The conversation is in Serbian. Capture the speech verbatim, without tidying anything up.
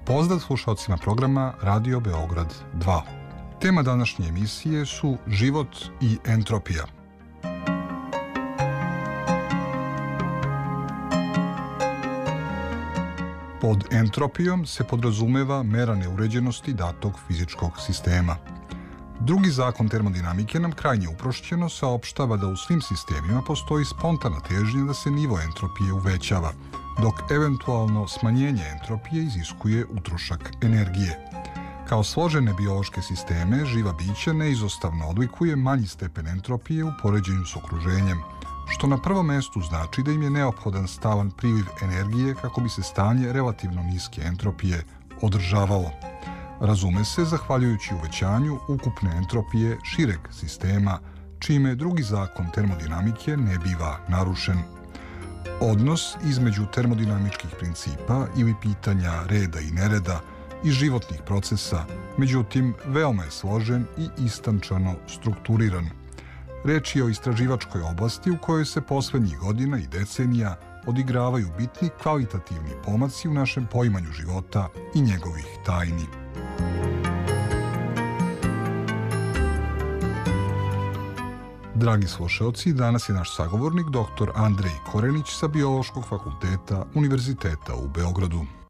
Pozdrav slušalcima programa Radio Beograd dva. Tema današnje emisije su život i entropija. Pod entropijom se podrazumeva mera neuređenosti datog fizičkog sistema. Drugi zakon termodinamike nam krajnje uprošćeno saopštava da u svim sistemima postoji spontana težnja da se nivo entropije uvećava, dok eventualno smanjenje entropije iziskuje utrošak energije. Kao složene biološke sisteme, živa bića neizostavno odlikuje manji stepen entropije u poređenju s okruženjem, što na prvom mestu znači da im je neophodan stalan priliv energije kako bi se stanje relativno niske entropije održavalo. Razume se zahvaljujući uvećanju ukupne entropije šireg sistema, čime drugi zakon termodinamike ne biva narušen. Odnos između termodinamičkih principa ili pitanja reda i nereda i životnih procesa, međutim, veoma je složen i istančano strukturiran. Reč je o istraživačkoj oblasti u kojoj se poslednjih godina i decenija odigravaju bitni kvalitativni pomaci u našem poimanju života i njegovih tajni. Dragi slušalci, danas je naš sagovornik dr Andrej Korenić sa Biološkog fakulteta Univerziteta u Beogradu.